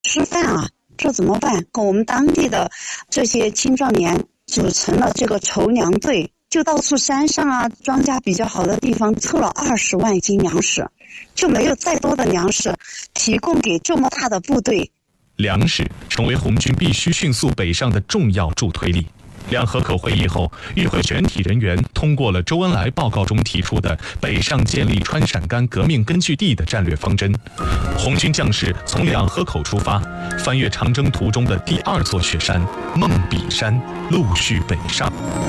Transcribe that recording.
吃饭啊，这怎么办？我们当地的这些青壮年组成了这个筹粮队，就到处山上啊，庄稼比较好的地方凑了20万斤粮食，就没有再多的粮食提供给这么大的部队。 粮食成为红军必须迅速北上的重要助推力。两河口会议后，与会全体人员通过了周恩来报告中提出的北上建立川陕甘革命根据地的战略方针。红军将士从两河口出发，翻越长征途中的第2座雪山孟比山，陆续北上。